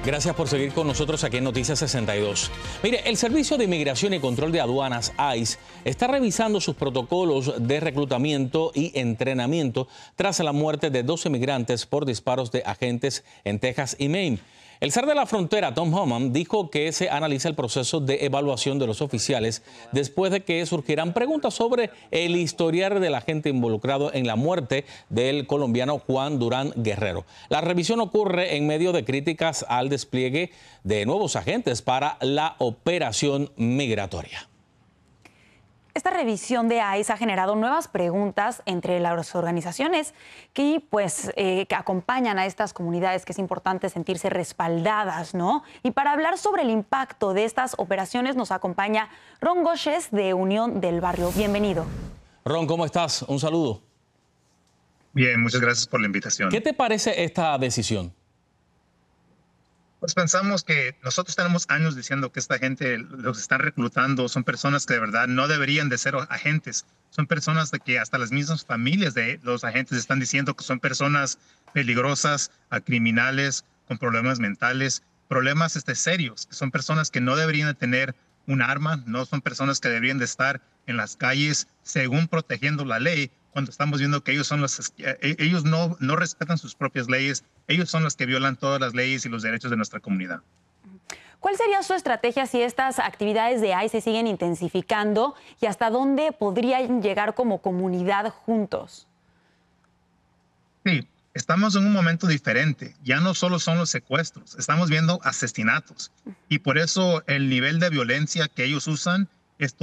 Gracias por seguir con nosotros aquí en Noticias 62. Mire, el Servicio de Inmigración y Control de Aduanas, ICE, está revisando sus protocolos de reclutamiento y entrenamiento tras la muerte de 2 inmigrantes por disparos de agentes en Texas y Maine. El SAR de la frontera, Tom Homan, dijo que se analiza el proceso de evaluación de los oficiales después de que surgieran preguntas sobre el historial del agente involucrado en la muerte del colombiano Juan Durán Guerrero. La revisión ocurre en medio de críticas al despliegue de nuevos agentes para la operación migratoria. Esta revisión de ICE ha generado nuevas preguntas entre las organizaciones que acompañan a estas comunidades, que es importante sentirse respaldadas, ¿no? Y para hablar sobre el impacto de estas operaciones nos acompaña Ron Goches de Unión del Barrio. Bienvenido. Ron, ¿cómo estás? Un saludo. Bien, muchas gracias por la invitación. ¿Qué te parece esta decisión? Pues pensamos que nosotros tenemos años diciendo que esta gente los están reclutando, son personas que de verdad no deberían de ser agentes, son personas de que hasta las mismas familias de los agentes están diciendo que son personas peligrosas, criminales, con problemas mentales, problemas serios, que son personas que no deberían de tener un arma, no son personas que deberían de estar en las calles según protegiendo la ley, cuando estamos viendo que ellos no respetan sus propias leyes, ellos son los que violan todas las leyes y los derechos de nuestra comunidad. ¿Cuál sería su estrategia si estas actividades de ICE se siguen intensificando y hasta dónde podrían llegar como comunidad juntos? Sí, estamos en un momento diferente. Ya no solo son los secuestros, estamos viendo asesinatos. Y por eso el nivel de violencia que ellos usan